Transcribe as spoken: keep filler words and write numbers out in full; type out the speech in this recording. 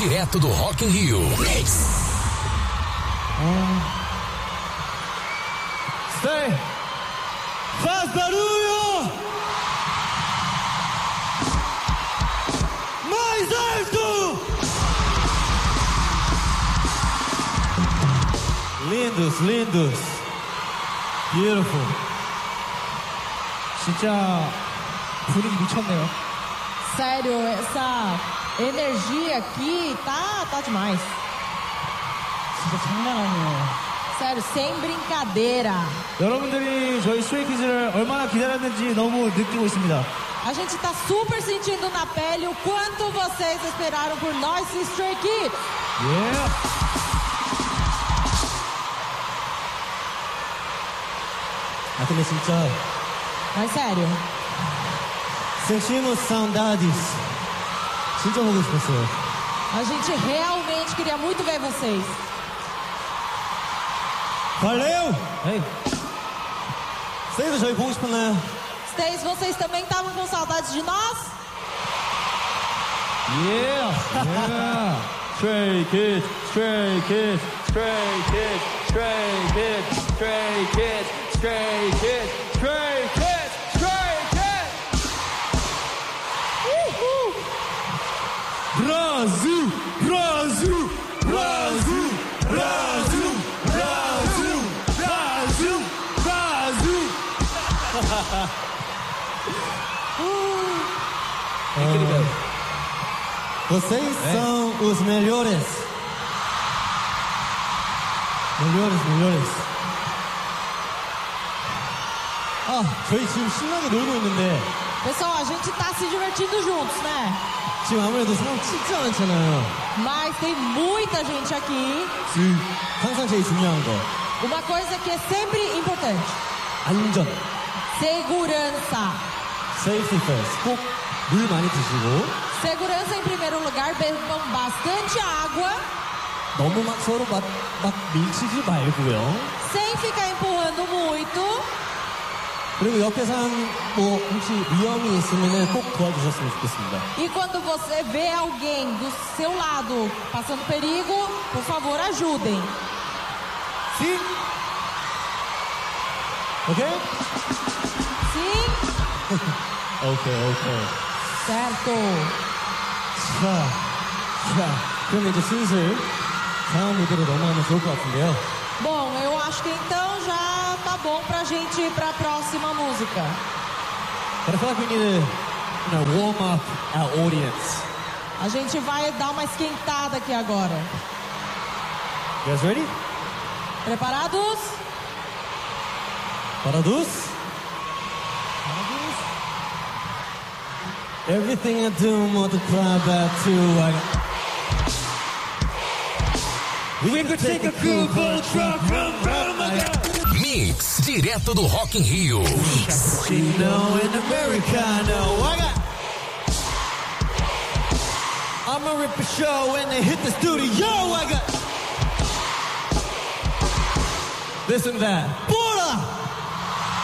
direto do Rock in Rio. Mix. Um... Stay. Faz barulho! Mais alto! Lindos, lindos. Beautiful. 진짜 분위기 미쳤네요. Sério, essa energia aqui tá, tá demais. 진짜 장난 아니에요. Sério, sem brincadeira. 여러분들이 저희 스트레이키즈를 얼마나 기다렸는지 너무 느끼고 있습니다. A gente tá super sentindo na pele o quanto vocês esperaram por nós, Stray Kids. Yeah. 아 근데 진짜 Mas sério, sentimos saudades. 진짜 보고 싶었어요. a gente realmente queria muito ver vocês. Valeu! Ei. Vocês 저희 보고 싶었나요? Stays, vocês também estavam com saudades de nós? Yeah! Yeah! Stray Kids, Stray Kids, Stray Kids, Stray Kids, Stray Kids, Stray Kids, Stray Kids, Stray Kids! Uhul! Brasil! Brasil! Brasil! Brasil! Brasil! Brasil! Brasil! Incrível. Vocês é. são os melhores. Melhores, melhores. 아, 저희 지금 신나게 놀고 있는데. Pessoal, a gente tá se divertindo juntos, né? 지금 아무래도 사람 진짜 많잖아요. Mas tem muita gente aqui. 지, 항상 제일 중요한 거. Uma coisa que é sempre importante. 안전. Segurança. Safety first. 꼭 물 많이 드시고. Segurança em primeiro lugar, bebam bastante água. 너무 막 서로 막, 막 밀치지 말고요. Sem ficar empurrando muito. 그리고 옆에 사람 뭐 혹시 위험이 있으면 꼭 도와주셨으면 좋겠습니다. E quando você vê alguém do seu lado passando perigo, por favor, ajudem. Sim? Ok? Sim? ok, ok. Certo. 자, 자, 그럼 이제 슬슬 다음 무대로 넘어가면 좋을 것 같은데요. Bom, eu acho que então já tá bom pra gente ir pra próxima música. But I feel like we need to, you know, warm up our audience. A gente vai dar uma esquentada aqui agora. You guys ready? Preparados? Parados? Everything I do, I want to cry back to. I got... We could take a cool boat truck from Mix, direto do Rock in Rio. Mix. Cappuccino in Americano. I got... I'ma rip a show when they hit the studio. I got... This and that.